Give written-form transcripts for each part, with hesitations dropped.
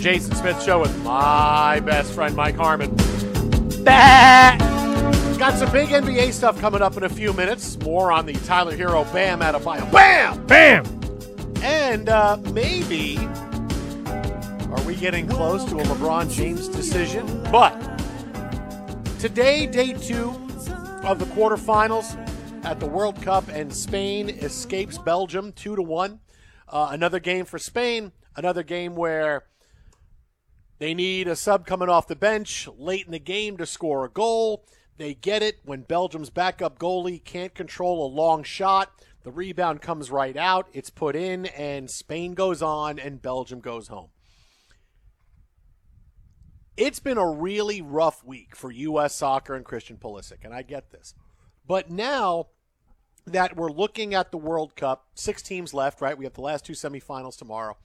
Jason Smith Show with my best friend, Mike Harmon. Bah! Got some big NBA stuff coming up in a few minutes. More on the Tyler Hero Bam Adebayo. Bam! Bam! And maybe, are we getting close to a LeBron James decision? But today, day 2 of the quarterfinals at the World Cup, and Spain escapes Belgium 2-1. Another game for Spain, another game where they need a sub coming off the bench late in the game to score a goal. They get it when Belgium's backup goalie can't control a long shot. The rebound comes right out. It's put in, and Spain goes on, and Belgium goes home. It's been a really rough week for U.S. soccer and Christian Pulisic, and I get this. But now that we're looking at the World Cup, 6 teams left, right? We have the last 2 semifinals tomorrow.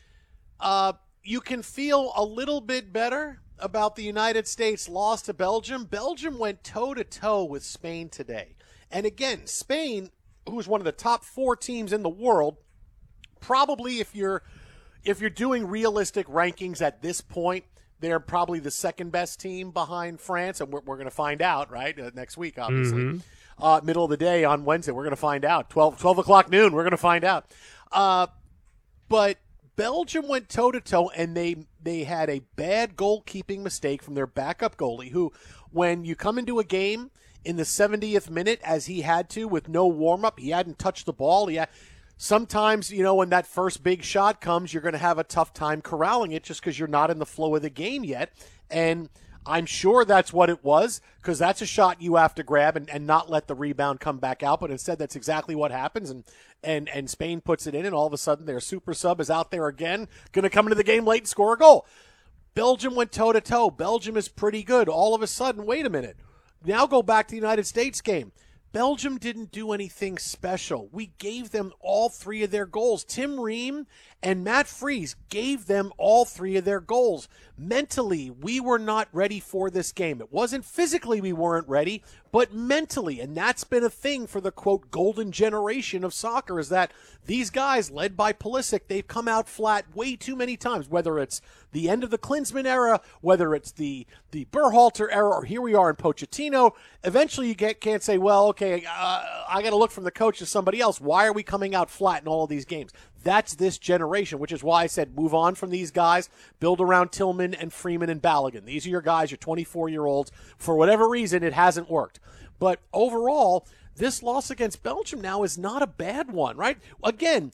You can feel a little bit better about the United States loss to Belgium. Belgium went toe-to-toe with Spain today. And again, Spain, who is one of the top 4 teams in the world, probably if you're doing realistic rankings at this point, they're probably the second best team behind France, and we're going to find out, right, next week, obviously. Mm-hmm. Middle of the day on Wednesday, we're going to find out. 12 o'clock noon, we're going to find out. But Belgium went toe-to-toe, and they had a bad goalkeeping mistake from their backup goalie, who, when you come into a game in the 70th minute, as he had to with no warm-up, he hadn't touched the ball. Sometimes, when that first big shot comes, you're going to have a tough time corralling it just because you're not in the flow of the game yet. And I'm sure that's what it was, because that's a shot you have to grab and not let the rebound come back out. But instead, that's exactly what happens. And Spain puts it in, and all of a sudden their super sub is out there again, going to come into the game late and score a goal. Belgium went toe-to-toe. Belgium is pretty good. All of a sudden, wait a minute. Now go back to the United States game. Belgium didn't do anything special. We gave them all 3 of their goals. Tim Ream and Matt Freese gave them all 3 of their goals. Mentally, we were not ready for this game. It wasn't physically we weren't ready, but mentally. And that's been a thing for the, quote, golden generation of soccer, is that these guys, led by Pulisic, they've come out flat way too many times, whether it's the end of the Klinsmann era, whether it's the Berhalter era, or here we are in Pochettino. Eventually you can't say, well, okay, I got to look from the coach to somebody else. Why are we coming out flat in all of these games? That's this generation, which is why I said move on from these guys, build around Tillman and Freeman and Balogun. These are your guys, your 24-year-olds. For whatever reason, it hasn't worked. But overall, this loss against Belgium now is not a bad one, right? Again,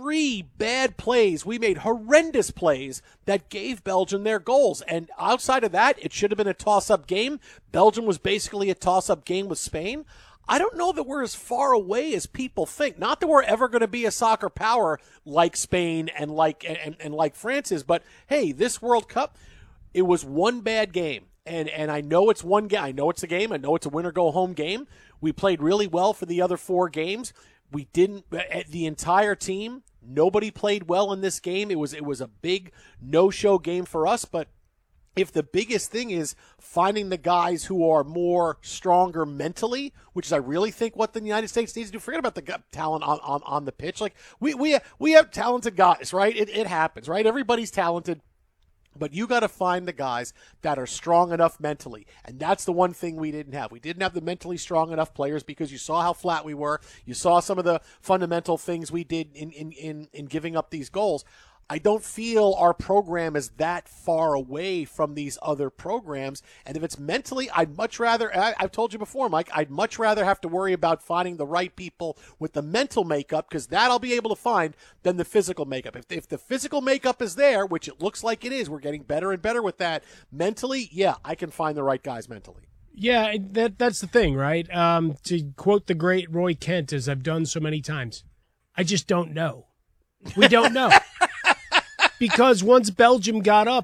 3 bad plays. We made horrendous plays that gave Belgium their goals. And outside of that, it should have been a toss-up game. Belgium was basically a toss-up game with Spain. I don't know that we're as far away as people think. Not that we're ever going to be a soccer power like Spain and like France is, but hey, this World Cup, it was one bad game. And I know it's one game. I know it's a game. I know it's a win-or-go-home game. We played really well for the other 4 games. We didn't, the entire team, nobody played well in this game. It was a big no-show game for us, but if the biggest thing is finding the guys who are more stronger mentally, which is I really think what the United States needs to do, forget about the talent on the pitch. Like we have talented guys, right? It happens, right? Everybody's talented. But you got to find the guys that are strong enough mentally. And that's the one thing we didn't have. We didn't have the mentally strong enough players because you saw how flat we were. You saw some of the fundamental things we did in giving up these goals. I don't feel our program is that far away from these other programs. And if it's mentally, I'd much rather, I've told you before, Mike, I'd much rather have to worry about finding the right people with the mental makeup, because that I'll be able to find, than the physical makeup. If the physical makeup is there, which it looks like it is, we're getting better and better with that. Mentally, yeah, I can find the right guys mentally. Yeah, that's the thing, right? To quote the great Roy Kent, as I've done so many times, I just don't know. We don't know. Because once Belgium got up,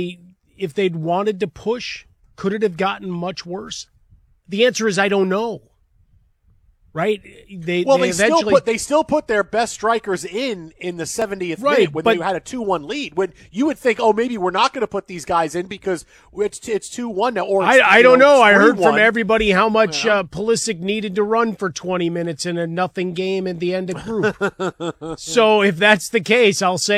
if they'd wanted to push, could it have gotten much worse? The answer is I don't know. Right? They still put their best strikers in the 70th minute when you had a 2-1 lead. When you would think, oh, maybe we're not going to put these guys in because it's 2-1 now. Or I don't know. I heard from everybody how much Pulisic needed to run for 20 minutes in a nothing game at the end of group. So if that's the case, I'll say